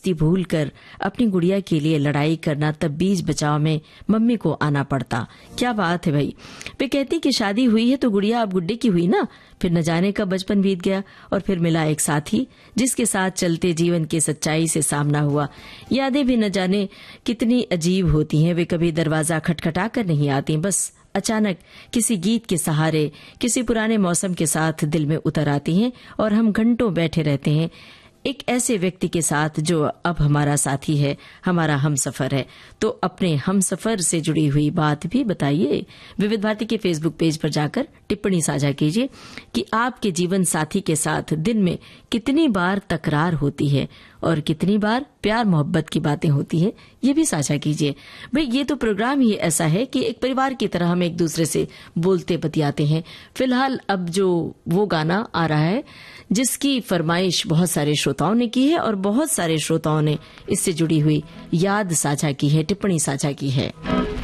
दोस्ती भूलकर अपनी गुड़िया के लिए लड़ाई करना, तब बीच बचाव में मम्मी को आना पड़ता। क्या बात है भाई। वे कहती कि शादी हुई है तो गुड़िया अब गुड्डे की हुई ना। फिर न जाने का बचपन बीत गया और फिर मिला एक साथी जिसके साथ चलते जीवन की सच्चाई से सामना हुआ। यादें भी न जाने कितनी अजीब होती हैं। वे कभी दरवाजा खटखटा कर नहीं आती, बस अचानक किसी गीत के सहारे, किसी पुराने मौसम के साथ दिल में उतर आती हैं और हम घंटों बैठे रहते हैं एक ऐसे व्यक्ति के साथ जो अब हमारा साथी है, हमारा हमसफर है। तो अपने हमसफर से जुड़ी हुई बात भी बताइए। विविध भारती के फेसबुक पेज पर जाकर टिप्पणी साझा कीजिए कि आपके जीवन साथी के साथ दिन में कितनी बार तकरार होती है और कितनी बार प्यार मोहब्बत की बातें होती है, ये भी साझा कीजिए। भाई ये तो प्रोग्राम ही ऐसा है कि एक परिवार की तरह हम एक दूसरे से बोलते बतियाते हैं। फिलहाल अब जो वो गाना आ रहा है जिसकी फरमाइश बहुत सारे श्रोताओं ने की है और बहुत सारे श्रोताओं ने इससे जुड़ी हुई याद साझा की है, टिप्पणी साझा की है।